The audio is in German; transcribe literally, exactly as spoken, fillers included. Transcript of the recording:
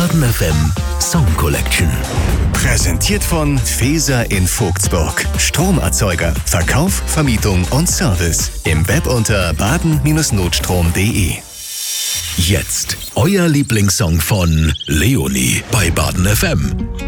Baden F M Song Collection. Präsentiert von Feser in Vogtsburg. Stromerzeuger, Verkauf, Vermietung und Service. Im Web unter baden Notstrom punkt de. Jetzt euer Lieblingssong von Leonie bei Baden F M.